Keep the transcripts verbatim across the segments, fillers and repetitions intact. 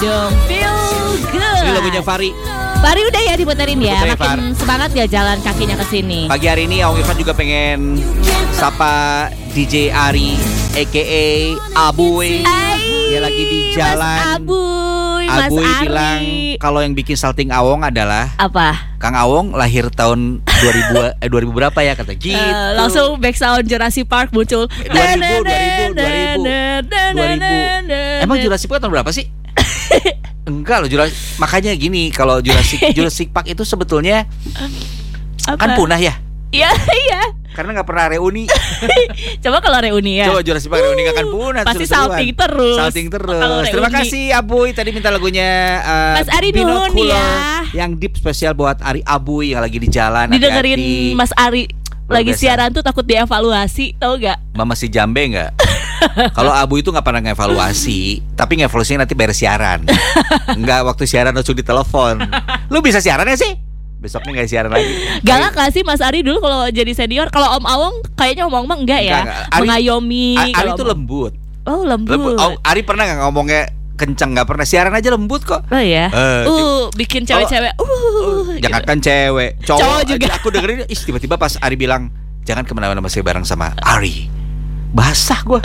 Don't feel good. Ini lagunya Fahri. Fahri udah ya diputerin ya. Puterin, Makin Far. semangat ya jalan kakinya ke sini. Pagi hari ini Om Irfan juga pengen sapa D J Ari A K A Abuy. Dia lagi di jalan. Mas Abuy, Mas Abuy Ari. bilang kalau yang bikin salting Awong adalah apa? Kang Awong lahir tahun dua ribu eh dua ribu berapa ya kata gitu. Uh, langsung back sound Jurassic Park muncul. dua ribu, dua ribu, dua ribu, dua ribu. Emang Jurassic Park tahun berapa sih? Enggak loh, Jurassic. Makanya gini, kalau Jurassic Jurassic Park itu sebetulnya Apa? kan punah ya. Iya, iya. Karena nggak pernah reuni. Coba kalau reuni ya. Coba Jurassic Park reuni nggak akan punah. Pasti seru-seruan. salting terus. Salting terus. Kalau Terima reuni. kasih Abuy tadi minta lagunya uh, Mas Ari nuhun Binocular ya. yang deep spesial buat Ari Abuy yang lagi di jalan. Didengerin hati-hati. Mas Ari Luar lagi biasa. siaran tuh takut dievaluasi, tau gak? Mama si Jambe nggak? Kalau Abu itu nggak pernah ngevaluasi, tapi ngevaluasinya nanti beres siaran. Nggak waktu siaran langsung ditelepon. Lu bisa siaran ya sih? Besoknya nggak siaran lagi. Galak gak sih Mas Ari dulu kalau jadi senior? Kalau Om Awong kayaknya Om Awong mah enggak ya? Enggak, enggak. Ari- Mengayomi. A- Ari kalau itu Om- lembut. Oh lembut. Lembut. Oh, Ari pernah nggak ngomongnya kencang? Nggak pernah. Siaran aja lembut kok. Oh ya. Eh, uh, bikin cewek-cewek. Uh, Jangan gitu. kan cewek, cowok, Cowok juga. aja aku dengerin. Ih, tiba-tiba pas Ari bilang jangan kemana-mana masih bareng sama Ari. Basah gue.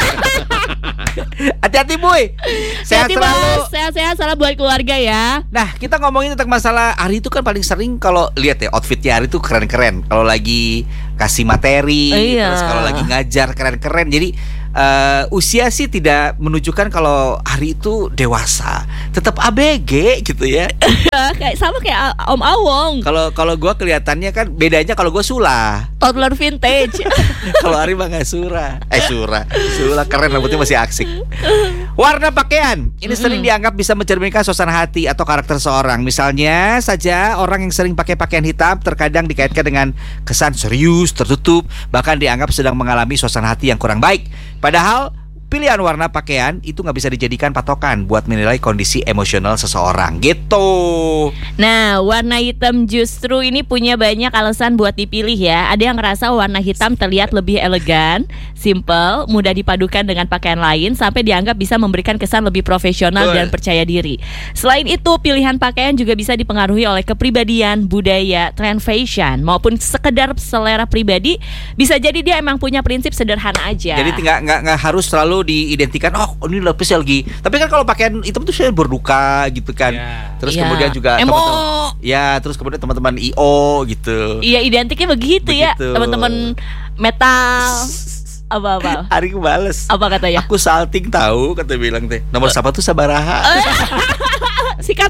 Hati-hati Boy. Sehat Hati-hati, selalu. Mas. Sehat-sehat salam buat keluarga ya. Nah, kita ngomongin tentang masalah Ari itu kan paling sering kalau lihat ya outfitnya Ari itu keren-keren. Kalau lagi kasih materi, Iya. terus kalau lagi ngajar keren-keren. Jadi eh, usia sih tidak menunjukkan kalau Ari itu dewasa, tetap A B G gitu ya. Kayak sama kayak Om Awong. Kalau kalau gue kelihatannya kan bedanya kalau gue Sula. Toddler vintage. Kalau Ari mah nggak Sura. Eh Sura, Sula keren rambutnya masih asik. Warna pakaian ini sering dianggap bisa mencerminkan suasana hati atau karakter seorang. Misalnya saja orang yang sering pakai pakaian hitam terkadang dikaitkan dengan kesan serius, tertutup, bahkan dianggap sedang mengalami suasana hati yang kurang baik. Padahal pilihan warna pakaian itu nggak bisa dijadikan patokan buat menilai kondisi emosional seseorang gitu. Nah, warna hitam justru ini punya banyak alasan buat dipilih ya. Ada yang ngerasa warna hitam terlihat lebih elegan, simple, mudah dipadukan dengan pakaian lain, sampai dianggap bisa memberikan kesan lebih profesional Betul. dan percaya diri. Selain itu, pilihan pakaian juga bisa dipengaruhi oleh kepribadian, budaya, tren fashion, maupun sekedar selera pribadi. Bisa jadi dia emang punya prinsip sederhana aja. Jadi nggak nggak nggak harus selalu diidentikan. Oh, ini lapis lagi. Tapi kan kalau pakaian hitam tuh saya berduka gitu kan. Ya. Terus Ya. kemudian juga Emo. teman-teman, ya terus kemudian teman-teman I O gitu. Iya, identiknya begitu, ya, Begitu. teman-teman metal. Apa-apa? Ari bales. Apa katanya? Aku salting tahu kata bilang teh. Nomor siapa tuh Sabaraha. Sikat